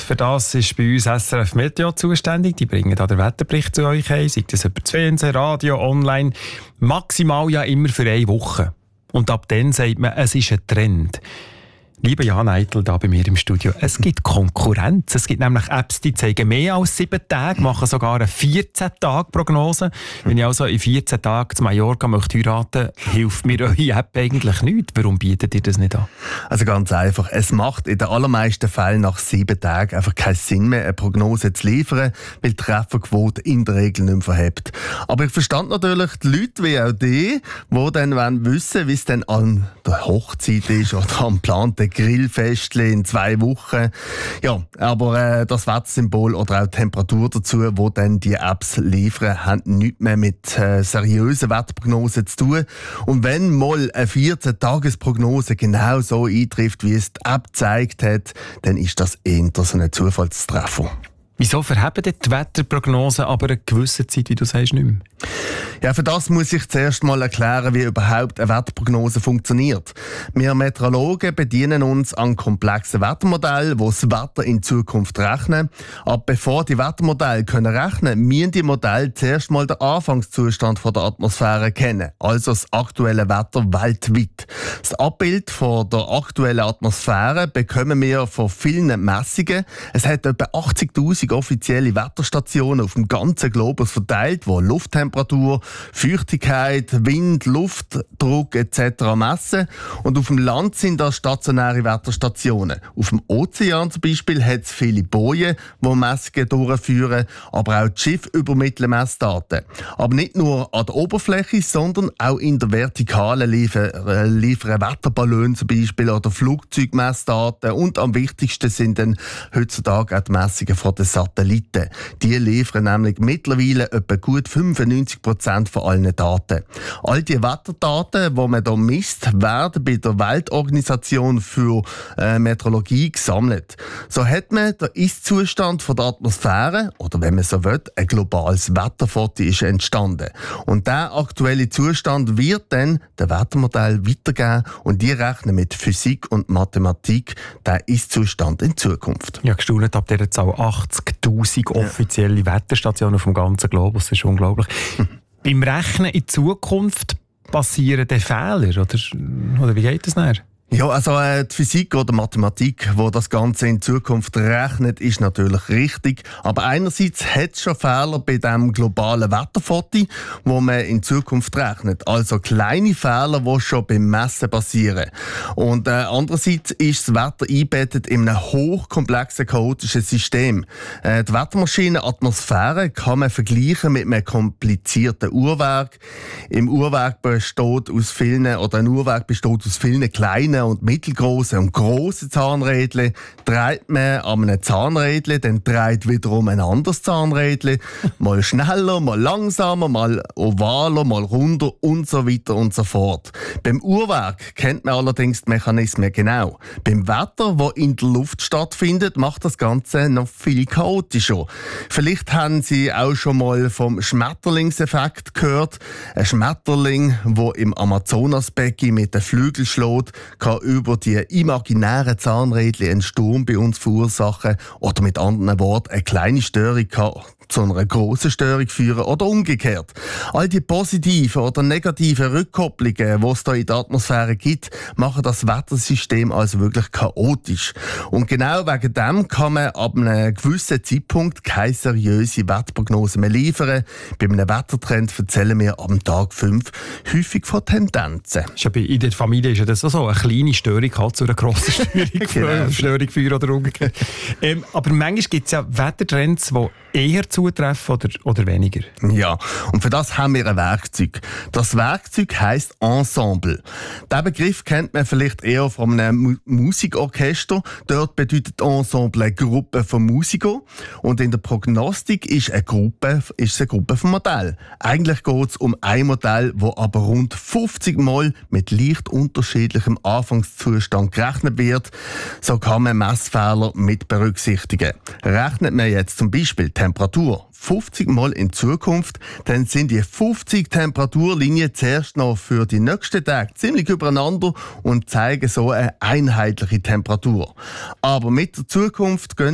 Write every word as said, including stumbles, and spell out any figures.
Für das ist bei uns S R F Meteo zuständig. Die bringen da den Wetterbericht zu euch ein, sei das über das Fernsehen, Radio, online. Maximal ja immer für eine Woche. Und ab dann sagt man, es ist ein Trend. Lieber Jan Eitel, da bei mir im Studio, es gibt Konkurrenz. Es gibt nämlich Apps, die zeigen mehr als sieben Tage, machen sogar eine vierzehn-Tage-Prognose. Wenn ich also in vierzehn Tagen zu Mallorca möchte heiraten, hilft mir eure App eigentlich nichts. Warum bietet ihr das nicht an? Also ganz einfach, es macht in den allermeisten Fällen nach sieben Tagen einfach keinen Sinn mehr, eine Prognose zu liefern, weil die Trefferquote in der Regel nicht mehr verhebt. Aber ich verstand natürlich die Leute wie auch die, die dann wollen wissen, wie es dann an der Hochzeit ist oder am geplanten Grillfestchen in zwei Wochen. Ja, aber äh, das Wettersymbol oder auch die Temperatur dazu, wo dann die Apps liefern, haben nichts mehr mit äh, seriösen Wetterprognosen zu tun. Und wenn mal eine vierzehn-Tages-Prognose genau so eintrifft, wie es die App gezeigt hat, dann ist das eher so ein Zufallstreffer. Wieso verheben die Wetterprognosen aber eine gewisse Zeit, wie du sagst, nicht mehr? Ja, für das muss ich zuerst mal erklären, wie überhaupt eine Wetterprognose funktioniert. Wir Meteorologen bedienen uns an komplexen Wettermodellen, die das Wetter in Zukunft rechnen. Aber bevor die Wettermodelle können rechnen, müssen die Modelle zuerst mal den Anfangszustand von der Atmosphäre kennen, also das aktuelle Wetter weltweit. Das Abbild von der aktuellen Atmosphäre bekommen wir von vielen Messungen. Es hat etwa achtzigtausend offizielle Wetterstationen auf dem ganzen Globus verteilt, die Lufttemperatur, Feuchtigkeit, Wind, Luftdruck et cetera messen. Und auf dem Land sind das stationäre Wetterstationen. Auf dem Ozean zum Beispiel hat es viele Bojen, die Messungen durchführen, aber auch die Schiffe übermitteln Messdaten. Aber nicht nur an der Oberfläche, sondern auch in der Vertikalen liefern, liefern Wetterballone zum Beispiel oder Flugzeugmessdaten. Und am wichtigsten sind dann heutzutage auch die Messungen von den Satelliten. Die liefern nämlich mittlerweile etwa gut fünfundneunzig Prozent von allen Daten. All die Wetterdaten, die man hier misst, werden bei der Weltorganisation für äh, Meteorologie gesammelt. So hat man den Ist-Zustand von der Atmosphäre, oder wenn man so will, ein globales Wetterfoto ist entstanden. Und der aktuelle Zustand wird dann dem Wettermodell weitergeben und die rechnen mit Physik und Mathematik den Ist-Zustand in Zukunft. Ja, gestaunt ab dieser Zahl achtzigtausend offizielle ja. Wetterstationen auf dem ganzen Globus. Das ist unglaublich. Beim Rechnen in Zukunft passieren dann Fehler, oder, oder wie geht das nachher? Ja, also äh, die Physik oder Mathematik, wo das Ganze in Zukunft rechnet, ist natürlich richtig. Aber einerseits hat es schon Fehler bei dem globalen Wetterfoto, wo man in Zukunft rechnet. Also kleine Fehler, die schon beim Messen passieren. Und äh, andererseits ist das Wetter eingebettet in einem hochkomplexen, chaotischen System. Äh, die Wettermaschine Atmosphäre kann man vergleichen mit einem komplizierten Uhrwerk. Im Uhrwerk besteht aus vielen, oder ein Uhrwerk besteht aus vielen kleinen und mittelgroße und große Zahnrädchen. Dreht man an einem Zahnrädchen, dann dreht wiederum ein anderes Zahnrädchen. Mal schneller, mal langsamer, mal ovaler, mal runder und so weiter und so fort. Beim Uhrwerk kennt man allerdings die Mechanismen genau. Beim Wetter, das in der Luft stattfindet, macht das Ganze noch viel chaotischer. Vielleicht haben Sie auch schon mal vom Schmetterlingseffekt gehört. Ein Schmetterling, der im Amazonasbecken mit den Flügeln schlägt, kann über die imaginären Zahnrädchen einen Sturm bei uns verursachen oder mit anderen Worten eine kleine Störung kann zu einer grossen Störung führen oder umgekehrt. All die positiven oder negativen Rückkopplungen, die es da in der Atmosphäre gibt, machen das Wettersystem also wirklich chaotisch. Und genau wegen dem kann man ab einem gewissen Zeitpunkt keine seriöse Wetterprognose mehr liefern. Bei einem Wettertrend erzählen wir am Tag fünf häufig von Tendenzen. In der Familie ist ja das so, eine kleine Störung hat zu einer grossen Störung, genau. Störung für oder umgekehrt. ähm, aber manchmal gibt es ja Wettertrends, die eher zutreffen oder, oder weniger? Ja, und für das haben wir ein Werkzeug. Das Werkzeug heisst Ensemble. Diesen Begriff kennt man vielleicht eher von einem Mu- Musikorchester. Dort bedeutet Ensemble eine Gruppe von Musikern. Und in der Prognostik ist eine Gruppe, ist eine Gruppe von Modellen. Eigentlich geht es um ein Modell, das aber rund fünfzig Mal mit leicht unterschiedlichem Anfangszustand gerechnet wird. So kann man Messfehler mit berücksichtigen. Rechnet man jetzt zum Beispiel Temperatur fünfzig Mal in Zukunft, dann sind die fünfzig Temperaturlinien zuerst noch für die nächsten Tage ziemlich übereinander und zeigen so eine einheitliche Temperatur. Aber mit der Zukunft gehen